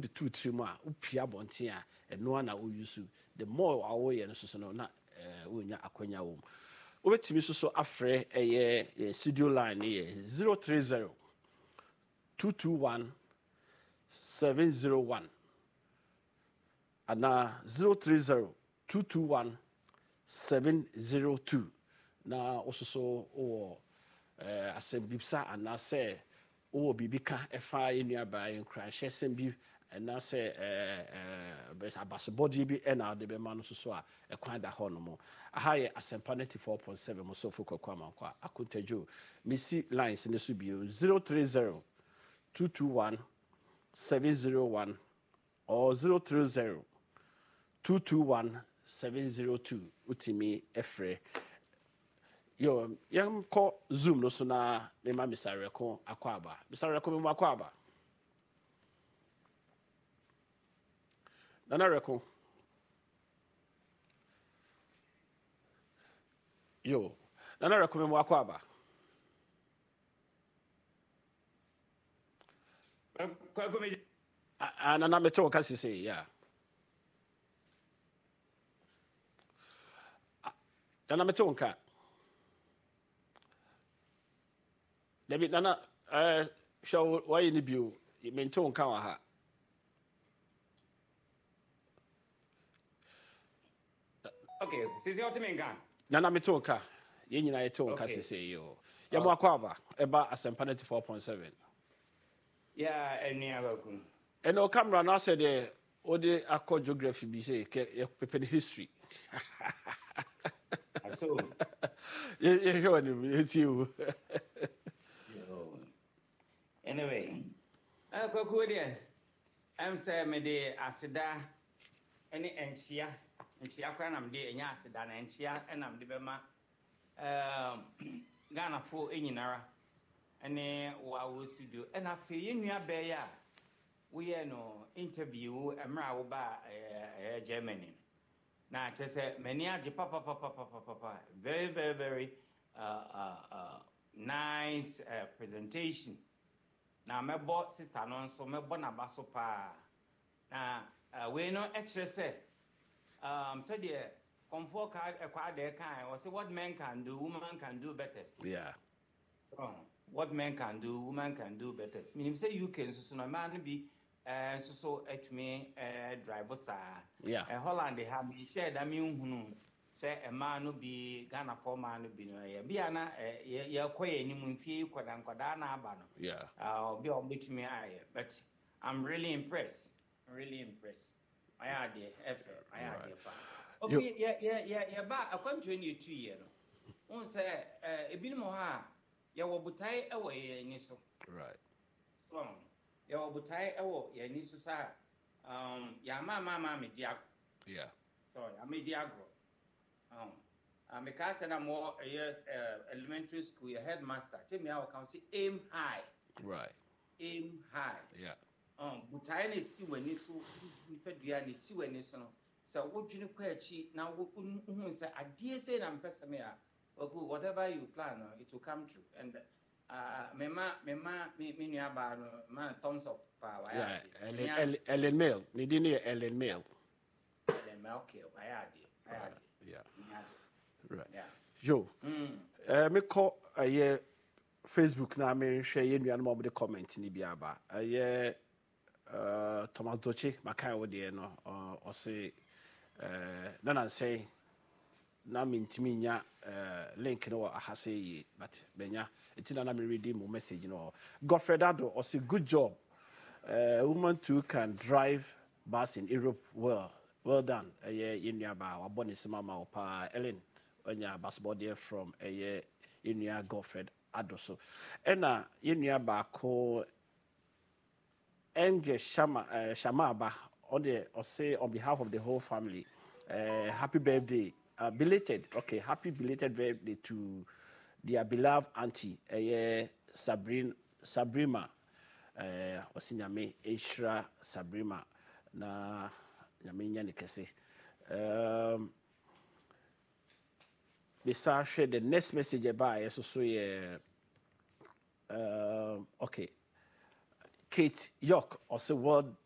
the two trim a upia bonten a eno na wo use the more awo ye no so no na wonya akwanya wo obetimi so afre studio line ye 030 221 701 ana 030 221 702 na ososo wo asembibsa ana se wo bibika efa enua ba enkran hyesem bi na se abasbody bi na de be ma no so a ekwan da ho no mo aha ye asempa 94.7 mo so fokwa amankwa akontajo misi lines ne so bio 030 221 701 or 030 221 702 utimi efre yo yam ko zoom no so na me ma Mr. Reko akwaba Mr. Reko me akwaba Nana Reko yo Nana Reko me akwaba Nana me to kasi say yeah Nana me to nka David Nana show why in the view you maintain kawa ha Okay sisi otimenga Nana me to nka ye nyina ye to nka sese yo ya mo akwaba eba asempa 94.7 yeah enia baku eno camera na said the odi akọ geography bi say ke pepe the history so ye hear ni you anyway kwaku de am say me de asida ene enchia kwa na me de enya asida na enchia enam de bema Ghana fo enyinara ene wa studio ena fe yenua be ya we no interview emra wo ba Germany na chese many age papa very very very nice presentation na mebo sister no so mebo na baso pa na we no extra say so the comfort card ekwa de kan or say what men can do woman can do better yeah what men can do woman can do better meaning say you can so no man be so at me driver sa Holland they have share that me hunu say a man no be Ghana for man no be no be ana ye koye ni mu fie kwada na aba no be on bit me aye but I'm really impressed I had the effort I had the okay yeah ba akwantu ni 2 year no on say ebinu mo ha ya wo butai e wo ye ni so right so ya obutai ewo ya ni so sa ya mama me dia yeah so ya me dia agro me ka say na more elementary school your headmaster tell me how can say aim high right aim high yeah butai na si wani so ni pedua na si wani so no so wodwini kwa achi na hu say adie say na mpesa me ya whatever you plan it will come true and me nua ba no man thumbs up pa wa ya Ellen Mail ni di ni Ellen Mail okay wa ya yeah right yeah yo me call Facebook na me hwe ye nua no mo de comment ni bia ba Thomas Doche makan wo de no o say na say na mintimi nya link no ahase yi but benya etina na me read mo message no Godfred Ado or say good job woman too can drive bus in Europe well done yenua ba wabone mama opa Ellen onya bus body from yenua Godfred Ado so ena yenua ba ko Enge Shama ba on behalf of the whole family happy birthday belated birthday to their beloved auntie Sabrina osinyame Ishra Sabrina na nyame nya nekese bisa share the next message about so okay Kate York also